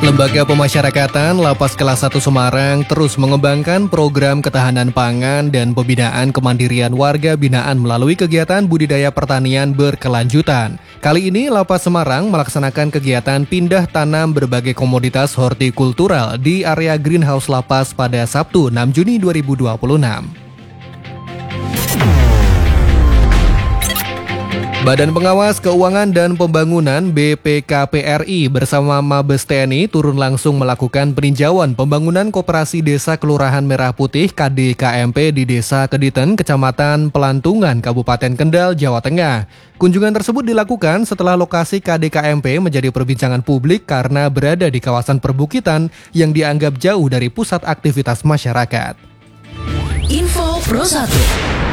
Lembaga Pemasyarakatan Lapas Kelas 1 Semarang terus mengembangkan program ketahanan pangan dan pembinaan kemandirian warga binaan melalui kegiatan budidaya pertanian berkelanjutan. Kali ini Lapas Semarang melaksanakan kegiatan pindah tanam berbagai komoditas hortikultural di area greenhouse Lapas pada Sabtu 6 Juni 2026. Badan Pengawas Keuangan dan Pembangunan BPKPRI bersama Mabes TNI turun langsung melakukan peninjauan pembangunan Koperasi Desa Kelurahan Merah Putih KDKMP di Desa Kediten, Kecamatan Pelantungan, Kabupaten Kendal, Jawa Tengah. Kunjungan tersebut dilakukan setelah lokasi KDKMP menjadi perbincangan publik karena berada di kawasan perbukitan yang dianggap jauh dari pusat aktivitas masyarakat. Info Pro 1.